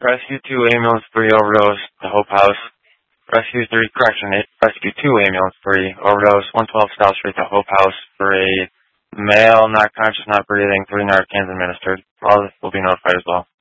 Rescue 2 ambulance 3 overdose to Hope House. Rescue 3, Rescue 2 ambulance 3 overdose 112 South Street to Hope House for a male, not conscious, not breathing, 3 Narcans administered. All this will be notified as well.